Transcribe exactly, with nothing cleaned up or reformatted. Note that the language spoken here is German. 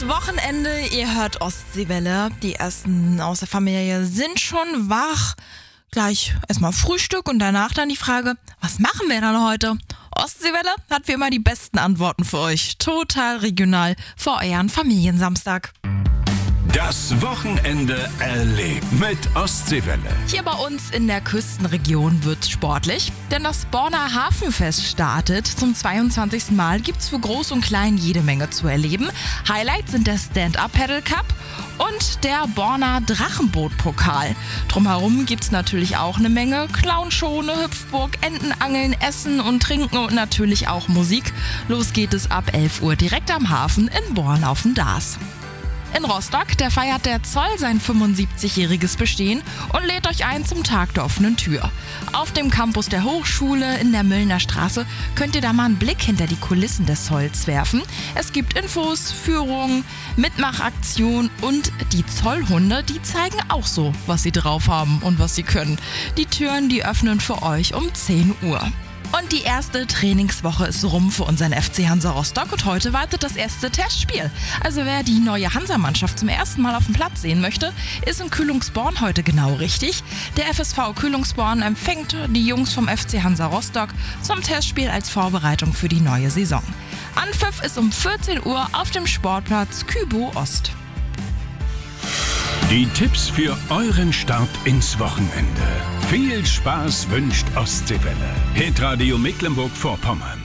ist Wochenende, ihr hört Ostseewelle. Die ersten aus der Familie sind schon wach. Gleich erstmal Frühstück und danach dann die Frage, was machen wir dann heute? Ostseewelle hat wie immer die besten Antworten für euch. Total regional für euren Familiensamstag. Das Wochenende erlebt mit Ostseewelle. Hier bei uns in der Küstenregion wird's sportlich, denn das Borner Hafenfest startet. Zum zweiundzwanzigsten Mal gibt's für Groß und Klein jede Menge zu erleben. Highlights sind der Stand-Up-Paddle-Cup und der Borner Drachenboot-Pokal. Drumherum gibt's natürlich auch eine Menge Clownshow, eine Hüpfburg, Entenangeln, Essen und Trinken und natürlich auch Musik. Los geht es ab elf Uhr direkt am Hafen in Born auf dem Daas. In Rostock, da feiert der Zoll sein fünfundsiebzigjähriges Bestehen und lädt euch ein zum Tag der offenen Tür. Auf dem Campus der Hochschule in der Müllner Straße könnt ihr da mal einen Blick hinter die Kulissen des Zolls werfen. Es gibt Infos, Führungen, Mitmachaktionen und die Zollhunde, die zeigen auch so, was sie drauf haben und was sie können. Die Türen, die öffnen für euch um zehn Uhr. Und die erste Trainingswoche ist rum für unseren F C Hansa Rostock und heute wartet das erste Testspiel. Also wer die neue Hansa-Mannschaft zum ersten Mal auf dem Platz sehen möchte, ist in Kühlungsborn heute genau richtig. Der F S V Kühlungsborn empfängt die Jungs vom F C Hansa Rostock zum Testspiel als Vorbereitung für die neue Saison. Anpfiff ist um vierzehn Uhr auf dem Sportplatz Kübo Ost. Die Tipps für euren Start ins Wochenende. Viel Spaß wünscht Ostseewelle. Hitradio Mecklenburg-Vorpommern.